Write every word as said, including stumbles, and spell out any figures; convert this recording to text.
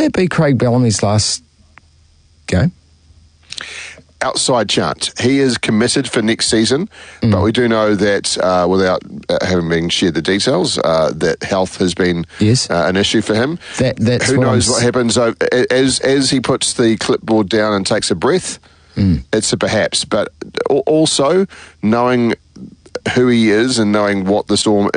that be Craig Bellamy's last game? Outside chance. He is committed for next season, mm. but we do know that, uh, without uh, having been shared the details, uh, that health has been yes. uh, an issue for him. That, that's Who what knows I'm... what happens uh, as as he puts the clipboard down and takes a breath. Mm. It's a perhaps, but also knowing who he is and knowing what the Storm